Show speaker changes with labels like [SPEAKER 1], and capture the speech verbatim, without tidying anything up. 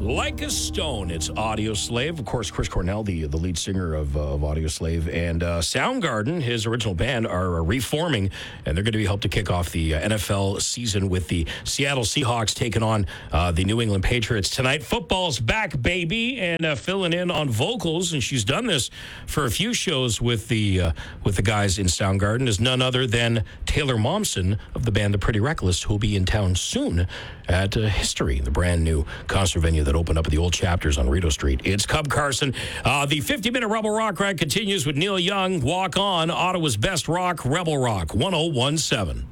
[SPEAKER 1] Like a Stone, it's Audio Slave. Of course, Chris Cornell, the the lead singer of, uh, of Audio Slave, and uh, Soundgarden, his original band, are uh, reforming, and they're going to be helped to kick off the uh, N F L season with the Seattle Seahawks taking on uh, the New England Patriots tonight. Football's back, baby, and uh, filling in on vocals, and she's done this for a few shows with the uh, with the guys in Soundgarden, is none other than Taylor Momsen of the band The Pretty Reckless, who will be in town soon at uh, History, the brand new concert venue that opened up at the old Chapters on Rideau Street. It's Cub Carson. Uh, the fifty-minute Rebel Rock ride continues with Neil Young, Walk On, Ottawa's best rock, Rebel Rock, one oh one seven.